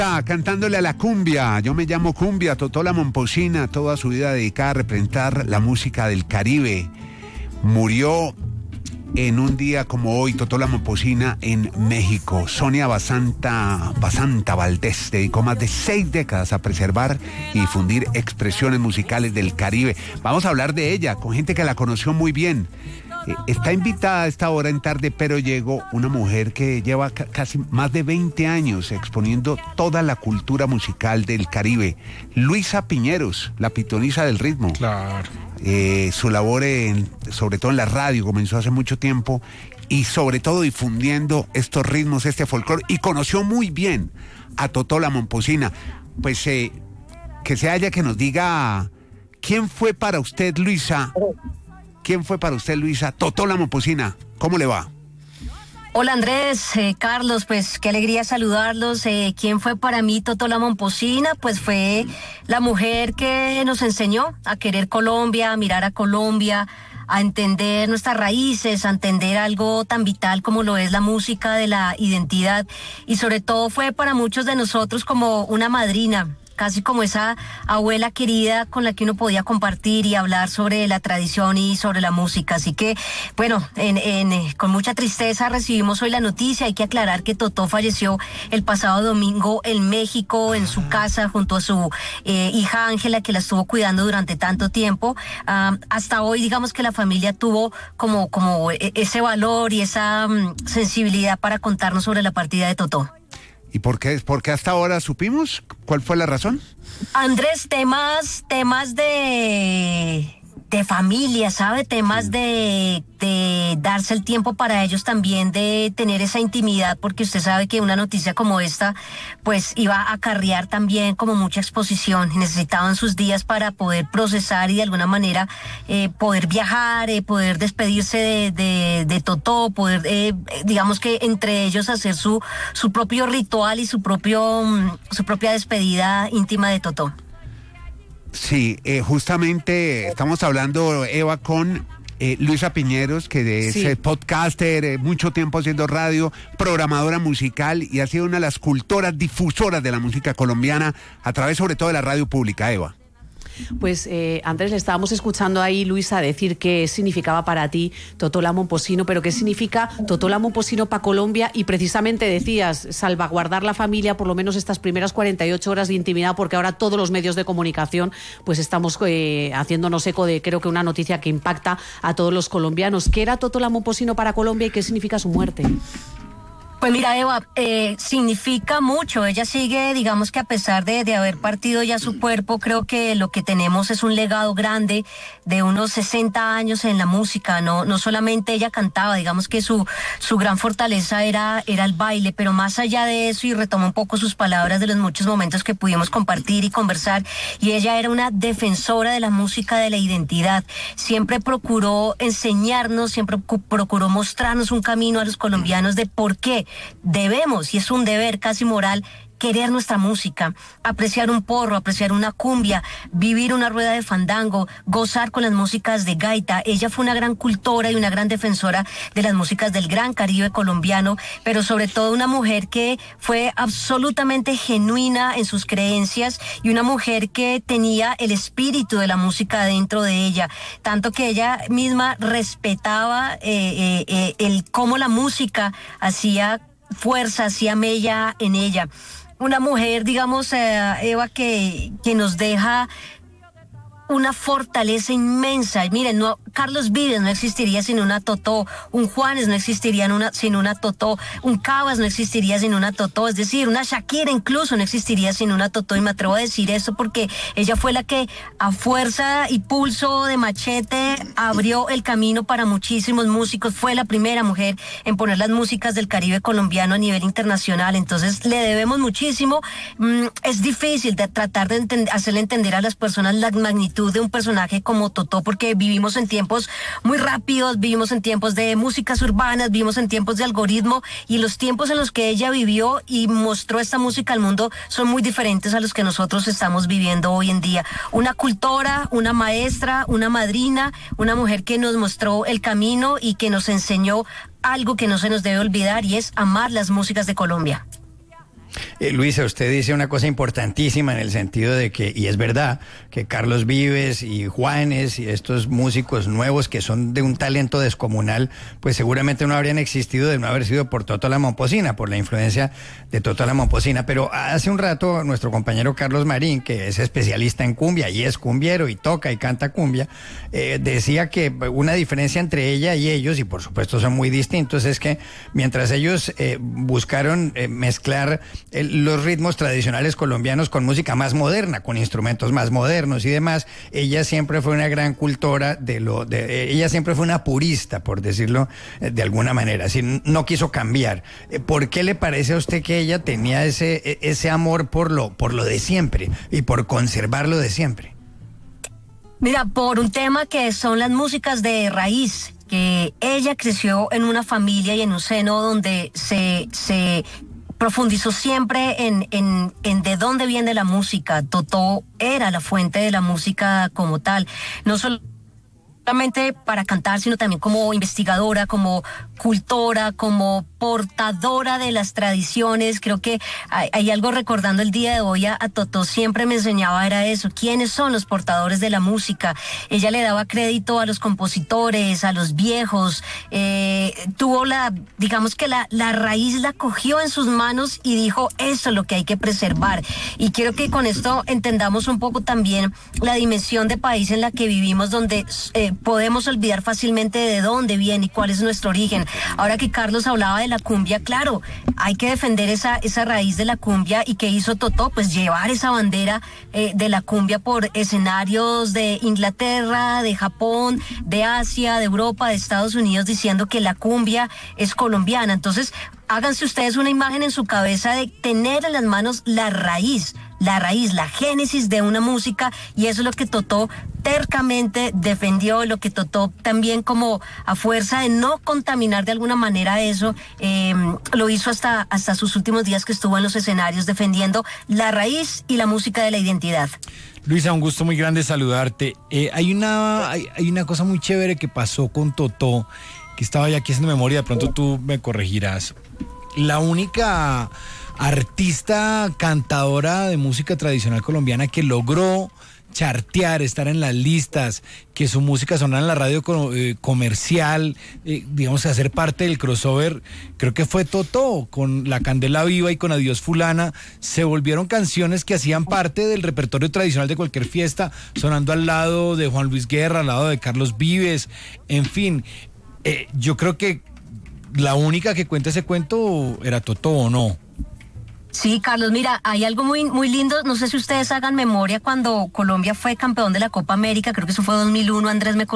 Cantándole a la cumbia. Yo me llamo Cumbia, Totó la Momposina, toda su vida dedicada a representar la música del Caribe. Murió en un día como hoy, Totó la Momposina, en México. Sonia Basanta Valdés dedicó más de 6 décadas a preservar y difundir expresiones musicales del Caribe. Vamos a hablar de ella con gente que la conoció muy bien. Está invitada a esta hora en Tarde Pero Llego una mujer que lleva casi más de 20 años exponiendo toda la cultura musical del Caribe. Luisa Piñeros, la pitonisa del ritmo. Claro. Su labor, sobre todo en la radio, comenzó hace mucho tiempo y sobre todo difundiendo estos ritmos, este folclore, y conoció muy bien a Totó la Momposina. Pues que se haya que nos diga quién fue para usted, Luisa. ¿Quién fue para usted, Luisa, Totó la Momposina? ¿Cómo le va? Hola Andrés, Carlos, pues qué alegría saludarlos. ¿Quién fue para mí Totó la Momposina? Pues fue la mujer que nos enseñó a querer Colombia, a mirar a Colombia, a entender nuestras raíces, a entender algo tan vital como lo es la música de la identidad. Y sobre todo fue para muchos de nosotros como una madrina, casi como esa abuela querida con la que uno podía compartir y hablar sobre la tradición y sobre la música. Así que, bueno, con mucha tristeza recibimos hoy la noticia. Hay que aclarar que Totó falleció el pasado domingo en México, en su casa, junto a su hija Ángela, que la estuvo cuidando durante tanto tiempo. Hasta hoy, digamos que la familia tuvo como ese valor y esa sensibilidad para contarnos sobre la partida de Totó. ¿Y por qué hasta ahora supimos? ¿Cuál fue la razón? Andrés, temas de familia, ¿sabe? Temas de darse el tiempo para ellos también, de tener esa intimidad, porque usted sabe que una noticia como esta, pues iba a acarrear también como mucha exposición. Necesitaban sus días para poder procesar y de alguna manera poder viajar, poder despedirse de Totó, poder, digamos que entre ellos hacer su propio ritual y su propia despedida íntima de Totó. Sí, justamente estamos hablando, Eva, con Luisa Piñeros, que es podcaster, mucho tiempo haciendo radio, programadora musical y ha sido una de las cultoras, difusoras de la música colombiana a través sobre todo de la radio pública. Eva. Pues Andrés, le estábamos escuchando ahí, Luisa, decir qué significaba para ti Totó la Momposina, pero qué significa Totó la Momposina para Colombia, y precisamente decías salvaguardar la familia, por lo menos estas primeras 48 horas de intimidad, porque ahora todos los medios de comunicación pues estamos haciéndonos eco de, creo que una noticia que impacta a todos los colombianos. ¿Qué era Totó la Momposina para Colombia y qué significa su muerte? Pues mira, Eva, significa mucho. Ella sigue, digamos que a pesar de haber partido ya su cuerpo, creo que lo que tenemos es un legado grande de unos 60 años en la música. No solamente ella cantaba, digamos que su gran fortaleza era el baile, pero más allá de eso, y retomo un poco sus palabras de los muchos momentos que pudimos compartir y conversar, y ella era una defensora de la música, de la identidad. Siempre procuró enseñarnos, siempre procuró mostrarnos un camino a los colombianos de por qué debemos, y es un deber casi moral, querer nuestra música, apreciar un porro, apreciar una cumbia, vivir una rueda de fandango, gozar con las músicas de gaita. Ella fue una gran cultora y una gran defensora de las músicas del Gran Caribe colombiano, pero sobre todo una mujer que fue absolutamente genuina en sus creencias y una mujer que tenía el espíritu de la música dentro de ella, tanto que ella misma respetaba el cómo la música hacía fuerza, hacía mella en ella. Una mujer, digamos, Eva, que nos deja una fortaleza inmensa. Miren, Carlos Vives no existiría sin una Totó, un Juanes no existiría sin una Totó, un Cabas no existiría sin una Totó, es decir, una Shakira incluso no existiría sin una Totó, y me atrevo a decir eso porque ella fue la que a fuerza y pulso de machete abrió el camino para muchísimos músicos, fue la primera mujer en poner las músicas del Caribe colombiano a nivel internacional. Entonces le debemos muchísimo. Es difícil de tratar de hacerle entender a las personas la magnitud de un personaje como Totó, porque vivimos en tiempos muy rápidos, vivimos en tiempos de músicas urbanas, vivimos en tiempos de algoritmo, y los tiempos en los que ella vivió y mostró esta música al mundo son muy diferentes a los que nosotros estamos viviendo hoy en día. Una cultora, una maestra, una madrina, una mujer que nos mostró el camino y que nos enseñó algo que no se nos debe olvidar, y es amar las músicas de Colombia. Luisa, usted dice una cosa importantísima en el sentido de que, y es verdad, que Carlos Vives y Juanes y estos músicos nuevos que son de un talento descomunal, pues seguramente no habrían existido de no haber sido por Totó la Momposina, por la influencia de Totó la Momposina. Pero hace un rato nuestro compañero Carlos Marín, que es especialista en cumbia y es cumbiero y toca y canta cumbia, decía que una diferencia entre ella y ellos, y por supuesto son muy distintos, es que mientras ellos buscaron mezclar los ritmos tradicionales colombianos con música más moderna, con instrumentos más modernos y demás, ella siempre fue una gran cultora ella siempre fue una purista, por decirlo de alguna manera, así no quiso cambiar. ¿Por qué le parece a usted que ella tenía ese amor por lo de siempre y por conservar lo de siempre? Mira, por un tema que son las músicas de raíz, que ella creció en una familia y en un seno donde se profundizó siempre en de dónde viene la música. Totó era la fuente de la música como tal, no solamente para cantar, sino también como investigadora, como cultora, como portadora de las tradiciones. Creo que hay algo recordando el día de hoy a Totó, siempre me enseñaba era eso, quiénes son los portadores de la música. Ella le daba crédito a los compositores, a los viejos, tuvo digamos que la raíz la cogió en sus manos y dijo, eso es lo que hay que preservar. Y quiero que con esto entendamos un poco también la dimensión de país en la que vivimos, donde podemos olvidar fácilmente de dónde viene y cuál es nuestro origen. Ahora que Carlos hablaba de la cumbia, claro, hay que defender esa raíz de la cumbia. ¿Y qué hizo Totó? Pues llevar esa bandera de la cumbia por escenarios de Inglaterra, de Japón, de Asia, de Europa, de Estados Unidos, diciendo que la cumbia es colombiana. Entonces, háganse ustedes una imagen en su cabeza de tener en las manos la raíz, la génesis de una música, y eso es lo que Totó tercamente defendió, lo que Totó también, como a fuerza de no contaminar de alguna manera eso, lo hizo hasta sus últimos días que estuvo en los escenarios defendiendo la raíz y la música de la identidad. Luisa, un gusto muy grande saludarte. Hay una cosa muy chévere que pasó con Totó, que estaba ya aquí haciendo memoria, de pronto tú me corregirás. La única artista cantadora de música tradicional colombiana que logró chartear, estar en las listas, que su música sonara en la radio comercial, digamos que hacer parte del crossover, creo que fue Totó. Con La Candela Viva y con Adiós Fulana se volvieron canciones que hacían parte del repertorio tradicional de cualquier fiesta, sonando al lado de Juan Luis Guerra, al lado de Carlos Vives, en fin. Yo creo que la única que cuenta ese cuento era Totó, ¿o no? Sí, Carlos, mira, hay algo muy, muy lindo. No sé si ustedes hagan memoria cuando Colombia fue campeón de la Copa América, creo que eso fue 2001, Andrés me